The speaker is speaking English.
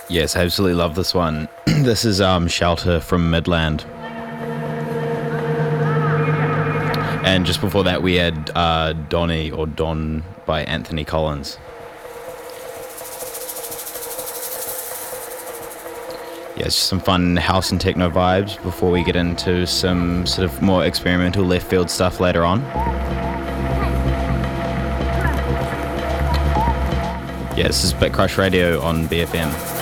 Yes, I absolutely love this one. This is Shelter from Midland. And just before that we had Donny or Don by Anthony Collins. Yeah, it's just some fun house and techno vibes before we get into some sort of more experimental left field stuff later on. Yeah, this is Bit Crush Radio on BFM.